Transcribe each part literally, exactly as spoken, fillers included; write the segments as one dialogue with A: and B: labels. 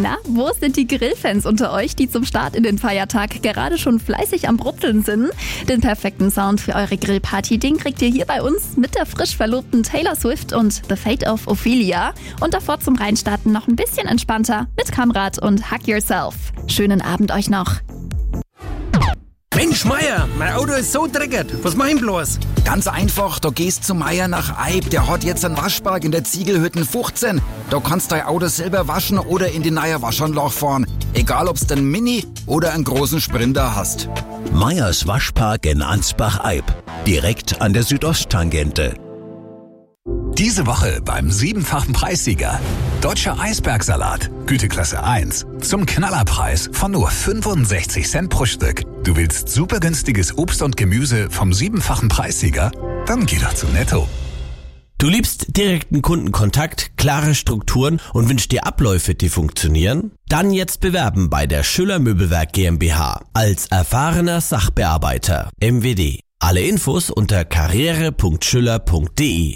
A: Na, wo sind die Grillfans unter euch, die zum Start in den Feiertag gerade schon fleißig am Brutzeln sind? Den perfekten Sound für eure Grillparty, den kriegt ihr hier bei uns mit der frisch verlobten Taylor Swift und The Fate of Ophelia. Und davor zum Reinstarten noch ein bisschen entspannter mit Kamrat und Hug Yourself. Schönen Abend euch noch.
B: Mensch, Meier, mein Auto ist so dreckig. Was mach ich bloß?
C: Ganz einfach, da gehst zu Meier nach Eib. Der hat jetzt einen Waschpark in der Ziegelhütten fünfzehn. Da kannst du dein Auto selber waschen oder in die neue Waschanlage fahren. Egal, ob's den Mini oder einen großen Sprinter hast.
D: Meyers Waschpark in Ansbach-Eib. Direkt an der Südosttangente.
E: Diese Woche beim siebenfachen Preissieger. Deutscher Eisbergsalat, Güteklasse eins. Zum Knallerpreis von nur fünfundsechzig Cent pro Stück. Du willst super günstiges Obst und Gemüse vom siebenfachen Preissieger? Dann geh doch zu Netto.
F: Du liebst direkten Kundenkontakt, klare Strukturen und wünschst dir Abläufe, die funktionieren? Dann jetzt bewerben bei der Schüller Möbelwerk GmbH als erfahrener Sachbearbeiter M W D. Alle Infos unter karriere punkt schüller punkt de.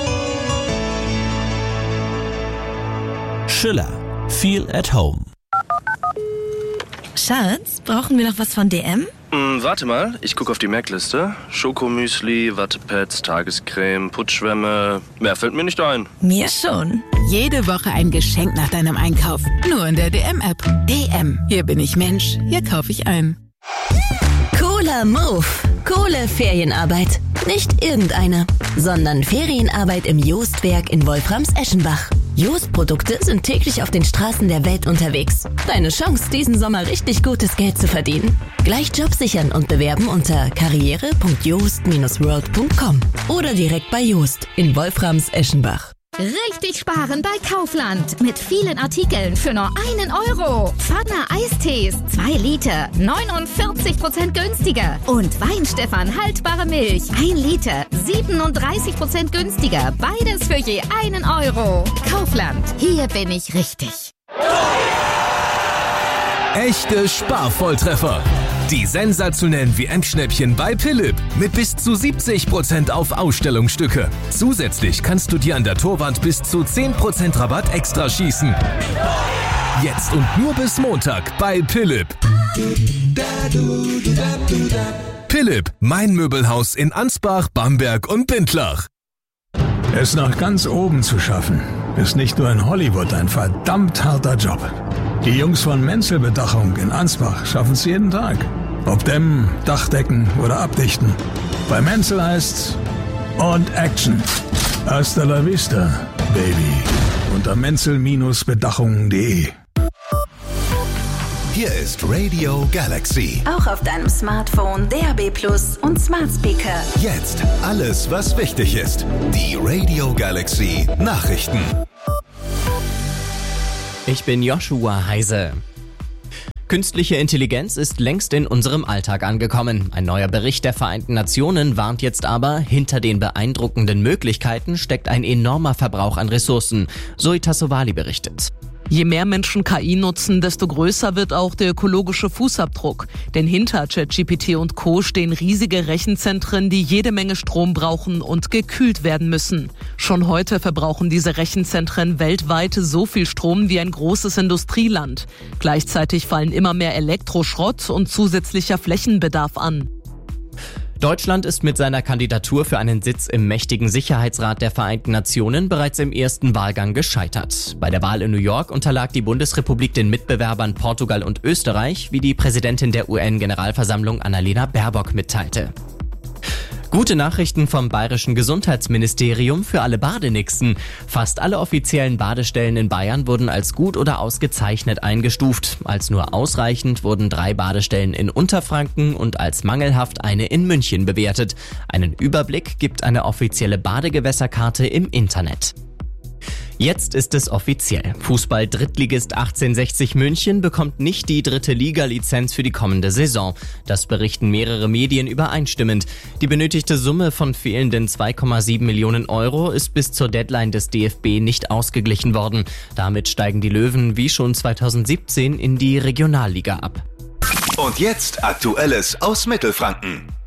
F: Schüller. Feel at home.
G: Schatz, brauchen wir noch was von D M?
H: Hm, warte mal, ich gucke auf die Merkliste. Schokomüsli, Wattepads, Tagescreme, Putzschwämme. Mehr fällt mir nicht ein.
G: Mir schon.
I: Jede Woche ein Geschenk nach deinem Einkauf. Nur in der D M-App. D M. Hier bin ich Mensch. Hier kaufe ich ein.
J: Cooler Move. Coole Ferienarbeit. Nicht irgendeine, sondern Ferienarbeit im Joostwerk in Wolframs-Eschenbach. Jost-Produkte sind täglich auf den Straßen der Welt unterwegs. Deine Chance, diesen Sommer richtig gutes Geld zu verdienen? Gleich Job sichern und bewerben unter karriere punkt joost Bindestrich world punkt com oder direkt bei Joost in Wolframs-Eschenbach.
K: Richtig sparen bei Kaufland. Mit vielen Artikeln für nur einen Euro. Pfanne Eistees, zwei Liter, neunundvierzig Prozent günstiger. Und Weinstefan haltbare Milch, ein Liter, siebenunddreißig Prozent günstiger. Beides für je einen Euro. Kaufland, hier bin ich richtig.
L: Echte Sparvolltreffer. Die sensationellen W M-Schnäppchen bei Philipp mit bis zu siebzig Prozent auf Ausstellungsstücke. Zusätzlich kannst du dir an der Torwand bis zu zehn Prozent Rabatt extra schießen. Jetzt und nur bis Montag bei Philipp. Philipp, mein Möbelhaus in Ansbach, Bamberg und Bindlach.
M: Es nach ganz oben zu schaffen, ist nicht nur in Hollywood ein verdammt harter Job. Die Jungs von Menzel Bedachung in Ansbach schaffen es jeden Tag. Ob dämmen, Dachdecken oder abdichten. Bei Menzel heißt's und Action. Hasta la vista, Baby. Unter menzel Bindestrich bedachung punkt de.
E: Hier ist Radio Galaxy.
J: Auch auf deinem Smartphone, D A B Plus und Smart Speaker.
E: Jetzt alles, was wichtig ist. Die Radio Galaxy Nachrichten.
N: Ich bin Joshua Heise. Künstliche Intelligenz ist längst in unserem Alltag angekommen. Ein neuer Bericht der Vereinten Nationen warnt jetzt aber, hinter den beeindruckenden Möglichkeiten steckt ein enormer Verbrauch an Ressourcen. Zoe Tassovali berichtet.
O: Je mehr Menschen K I nutzen, desto größer wird auch der ökologische Fußabdruck. Denn hinter ChatGPT und Co. stehen riesige Rechenzentren, die jede Menge Strom brauchen und gekühlt werden müssen. Schon heute verbrauchen diese Rechenzentren weltweit so viel Strom wie ein großes Industrieland. Gleichzeitig fallen immer mehr Elektroschrott und zusätzlicher Flächenbedarf an.
N: Deutschland ist mit seiner Kandidatur für einen Sitz im mächtigen Sicherheitsrat der Vereinten Nationen bereits im ersten Wahlgang gescheitert. Bei der Wahl in New York unterlag die Bundesrepublik den Mitbewerbern Portugal und Österreich, wie die Präsidentin der U N-Generalversammlung Annalena Baerbock mitteilte. Gute Nachrichten vom Bayerischen Gesundheitsministerium für alle Badenixen. Fast alle offiziellen Badestellen in Bayern wurden als gut oder ausgezeichnet eingestuft. Als nur ausreichend wurden drei Badestellen in Unterfranken und als mangelhaft eine in München bewertet. Einen Überblick gibt eine offizielle Badegewässerkarte im Internet. Jetzt ist es offiziell. Fußball-Drittligist achtzehnhundertsechzig München bekommt nicht die dritte Liga-Lizenz für die kommende Saison. Das berichten mehrere Medien übereinstimmend. Die benötigte Summe von fehlenden zwei Komma sieben Millionen Euro ist bis zur Deadline des D F B nicht ausgeglichen worden. Damit steigen die Löwen wie schon zweitausendsiebzehn in die Regionalliga ab.
E: Und jetzt Aktuelles aus Mittelfranken.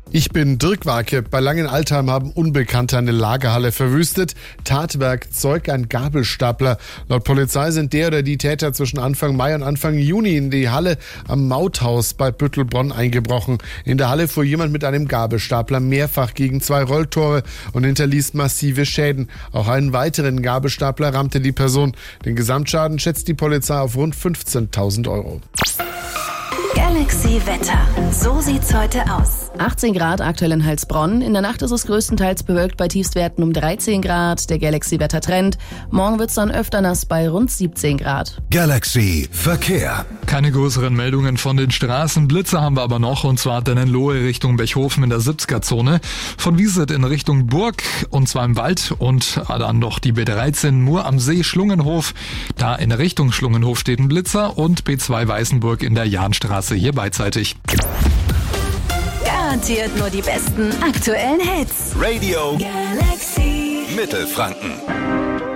P: Ich bin Dirk Warke. Bei Langenaltheim haben Unbekannte eine Lagerhalle verwüstet. Tatwerkzeug ein Gabelstapler. Laut Polizei sind der oder die Täter zwischen Anfang Mai und Anfang Juni in die Halle am Mauthaus bei Büttelbronn eingebrochen. In der Halle fuhr jemand mit einem Gabelstapler mehrfach gegen zwei Rolltore und hinterließ massive Schäden. Auch einen weiteren Gabelstapler rammte die Person. Den Gesamtschaden schätzt die Polizei auf rund fünfzehntausend Euro.
J: Galaxy Wetter. So sieht's heute aus.
Q: achtzehn Grad aktuell in Heilsbronn. In der Nacht ist es größtenteils bewölkt bei Tiefstwerten um dreizehn Grad. Der Galaxy Wetter Trend. Morgen wird's dann öfter nass bei rund siebzehn Grad.
E: Galaxy Verkehr.
R: Keine größeren Meldungen von den Straßen. Blitze haben wir aber noch, und zwar Dennenlohe Richtung Bechhofen in der siebziger-Zone. Von Wieset in Richtung Burg, und zwar im Wald. Und dann noch die B dreizehn Mur am See Schlungenhof. Da in Richtung Schlungenhof steht ein Blitzer, und B zwei Weißenburg in der Jahnstraße hier beidseitig.
J: Garantiert nur die besten aktuellen Hits.
E: Radio
J: Galaxy
E: Mittelfranken.